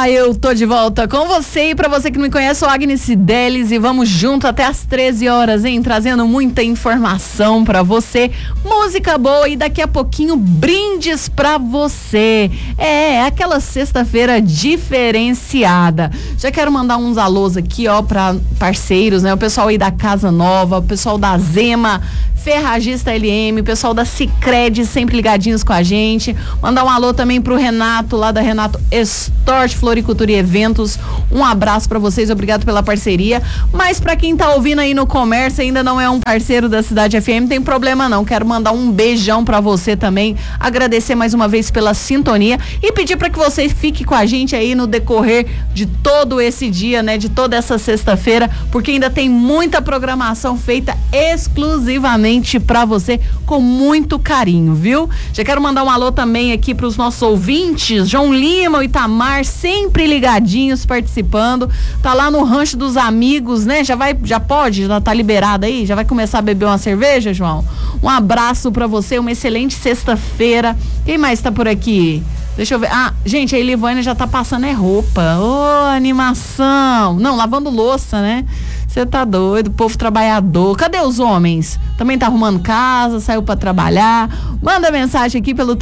Eu tô de volta com você, e pra você que não me conhece, sou Agnes Fidelis e vamos junto até as 13 horas, hein? Trazendo muita informação pra você, música boa e daqui a pouquinho brindes pra você. Aquela sexta-feira diferenciada. Já quero mandar uns alôs aqui, ó, pra parceiros, né? O pessoal aí da Casa Nova, o pessoal da Zema, Ferragista LM, o pessoal da Sicredi, sempre ligadinhos com a gente. Mandar um alô também pro Renato, lá da Renato Stort Floricultura e Eventos. Um abraço pra vocês, obrigado pela parceria. Mas pra quem tá ouvindo aí no comércio, ainda não é um parceiro da Cidade FM, tem problema não. Quero mandar um beijão pra você também, agradecer mais uma vez pela sintonia e pedir pra que você fique com a gente aí no decorrer de todo esse dia, né? De toda essa sexta-feira, porque ainda tem muita programação feita exclusivamente pra você, com muito carinho, viu? Já quero mandar um alô também aqui pros nossos ouvintes, João Lima, o Itamar, sempre ligadinhos, participando, tá lá no Rancho dos Amigos, né? Já tá liberado aí? Já vai começar a beber uma cerveja, João? Um abraço pra você, uma excelente sexta-feira. Quem mais tá por aqui? Deixa eu ver. Gente, a Elivânia já tá passando roupa. Animação. Não, lavando louça, né? Você tá doido, povo trabalhador. Cadê os homens? Também tá arrumando casa, saiu pra trabalhar. Manda mensagem aqui pelo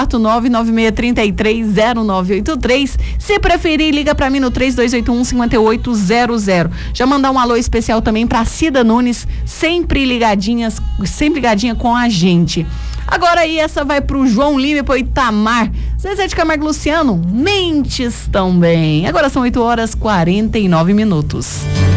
34996330983. Se preferir, liga pra mim no 3281-5800. Já mandar um alô especial também pra Cida Nunes, sempre ligadinha com a gente. Agora aí, essa vai pro João Lima e pro Itamar. Zezé de Camargo e Luciano, mentes também. Agora são 8h49.